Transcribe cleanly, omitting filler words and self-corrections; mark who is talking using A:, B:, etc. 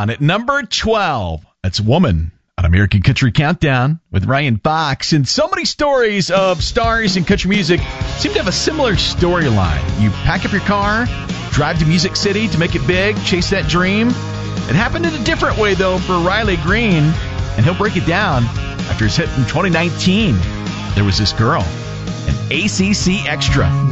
A: on at number 12. That's Woman on American Country Countdown with Ryan Fox. And so many stories of stars in country music seem to have a similar storyline. You pack up your car, drive to Music City to make it big, chase that dream. It happened in a different way, though, for Riley Green, and he'll break it down after his hit in 2019. There was this girl, an ACC Extra.